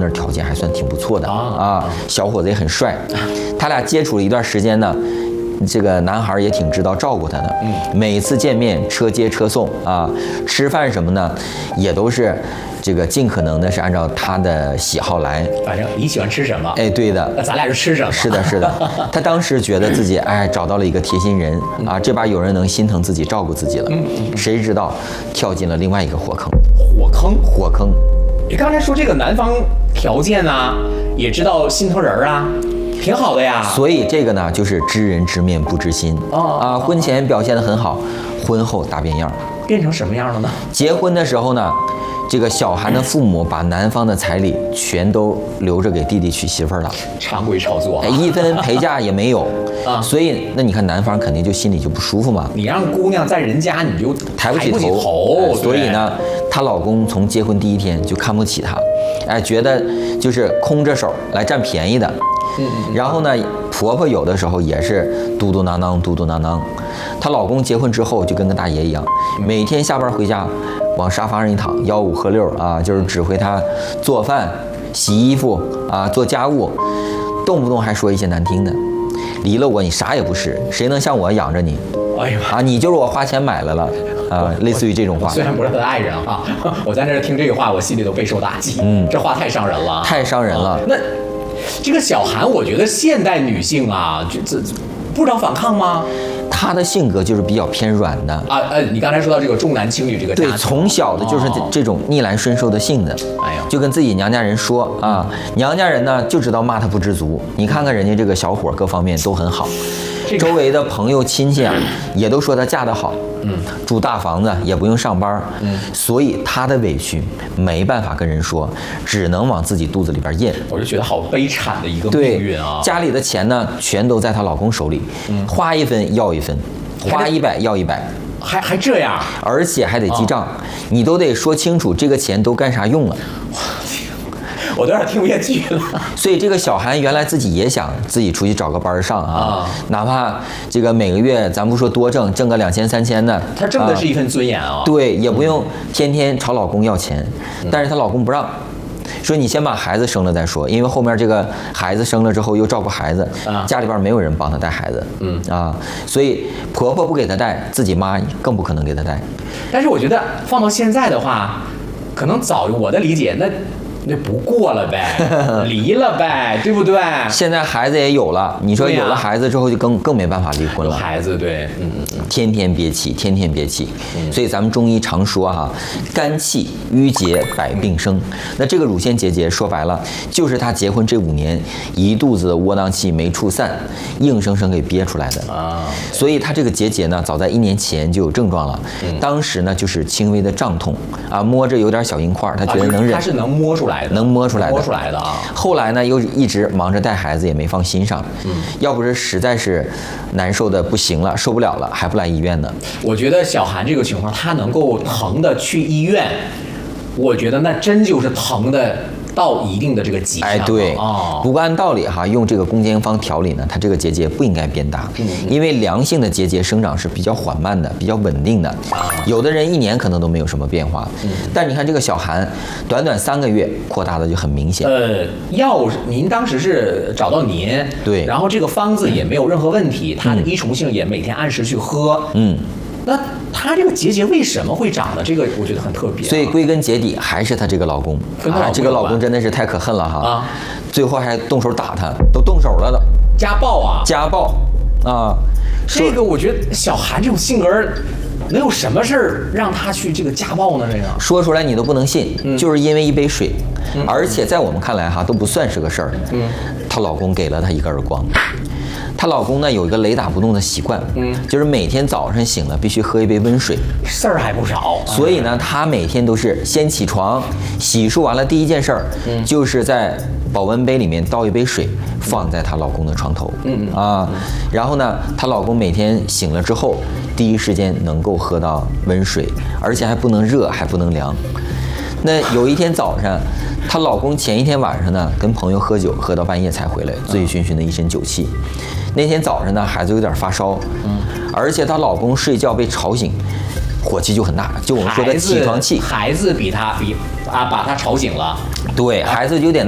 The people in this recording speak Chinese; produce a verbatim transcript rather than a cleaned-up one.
那儿条件还算挺不错的啊，小伙子也很帅。他俩接触了一段时间呢，这个男孩也挺知道照顾他的，每次见面车接车送啊，吃饭什么呢，也都是这个尽可能的是按照他的喜好来。 反正你喜欢吃什么， 哎，对的， 那咱俩就吃什么。 是的，是的。他当时觉得自己哎找到了一个贴心人啊，这把有人能心疼自己、照顾自己了。谁知道跳进了另外一个火坑。 火坑， 火坑。 你刚才说这个男方条件啊，也知道心疼人啊。挺好的呀， 所以这个呢，就是知人知面不知心啊。婚前表现得很好，婚后大变样， 变成什么样了呢？ 结婚的时候呢，这个小韩的父母把男方的彩礼全都留着给弟弟娶媳妇儿了， 常规操作， 一分陪嫁也没有啊。所以那你看男方肯定就心里就不舒服嘛。 你让姑娘在人家你就抬不起头， 头所以呢，她老公从结婚第一天就看不起她，哎，觉得就是空着手来占便宜的。嗯，然后呢，婆婆有的时候也是嘟嘟囔囔，嘟嘟囔囔。她老公结婚之后就跟个大爷一样，每天下班回家往沙发上一躺，吆五喝六啊，就是指挥她做饭、洗衣服啊、做家务，动不动还说一些难听的。离了我，你啥也不是，谁能像我养着你？哎呀啊，你就是我花钱买来了啊，类似于这种话。 虽然不是他的爱人哈，我在那听这个话，我心里都备受打击。嗯，这话太伤人了， 太伤人了。 那。这个小韩，我觉得现代女性啊，这这不知道反抗吗？ 她的性格就是比较偏软的啊。呃，你刚才说到这个重男轻女这个， 对，从小的就是这种逆来顺受的性子。哎呀，就跟自己娘家人说啊，娘家人呢就知道骂她不知足。你看看人家这个小伙各方面都很好，周围的朋友亲戚啊也都说她嫁得好。嗯，住大房子也不用上班，嗯，所以她的委屈没办法跟人说，只能往自己肚子里边咽。 我就觉得好悲惨的一个命运啊！ 家里的钱呢，全都在她老公手里，嗯，花一分要一分，花一百要一百， 还还这样， 而且还得记账，你都得说清楚这个钱都干啥用了。 我有点听不下去了。 所以这个小韩原来自己也想自己出去找个班上啊，哪怕这个每个月咱不说多挣，挣个两千三千的， 她挣的是一份尊严啊。 对，也不用天天朝老公要钱，但是她老公不让，说你先把孩子生了再说，因为后面这个孩子生了之后又照顾孩子，家里边没有人帮她带孩子，嗯啊，所以婆婆不给她带，自己妈更不可能给她带。 但是我觉得放到现在的话，可能早我的理解那。那不过了呗，离了呗，对不对？ 现在孩子也有了，你说有了孩子之后就更更没办法离婚了。 孩子对，嗯嗯，天天憋气，天天憋气。嗯、所以咱们中医常说哈，肝气郁结百病生。那这个乳腺结节说白了，就是他结婚这五年一肚子的窝囊气没处散，硬生生给憋出来的啊。所以他这个结节呢，早在一年前就有症状了。嗯、当时呢就是轻微的胀痛啊，摸着有点小硬块，他觉得能忍。 他是能摸出来。 能摸出来的， 摸出来的啊！ 后来呢，又一直忙着带孩子，也没放心上。嗯，要不是实在是难受的不行了，受不了了，还不来医院呢。 我觉得小韩这个情况，他能够疼的去医院，我觉得那真就是疼的到一定的这个极限。 哎，对哦。 不过按道理哈，用这个攻坚方调理呢，它这个结节不应该变大，嗯、因为良性的结节生长是比较缓慢的，比较稳定的。啊、有的人一年可能都没有什么变化，嗯、但你看这个小韩，短短三个月扩大的就很明显。 呃，药您当时是找到您， 对， 然后这个方子也没有任何问题，它的依从性也每天按时去喝，嗯。那她这个结节为什么会长呢？这个我觉得很特别、啊。 所以归根结底还是她这个老公， 跟她老公、 啊、这个老公真的是太可恨了哈！啊，最后还动手打她，都动手了都。 家暴啊！ 家暴啊！ 这个我觉得小韩这种性格，能有什么事儿让她去这个家暴呢？这个说出来你都不能信，嗯、就是因为一杯水，嗯、而且在我们看来哈都不算是个事儿。嗯，她老公给了她一个耳光。她老公呢有一个雷打不动的习惯，嗯，就是每天早上醒了必须喝一杯温水， 事儿还不少。 所以呢，她每天都是先起床，洗漱完了第一件事儿，嗯，就是在保温杯里面倒一杯水，放在她老公的床头，嗯嗯啊，然后呢，她老公每天醒了之后，第一时间能够喝到温水，而且还不能热，还不能凉。那有一天早上，她老公前一天晚上呢，跟朋友喝酒，喝到半夜才回来，醉醺醺的一身酒气。那天早上呢，孩子有点发烧，嗯，而且她老公睡觉被吵醒，火气就很大，就我们说的起床气。 孩子比她比啊把她吵醒了， 对，孩子有点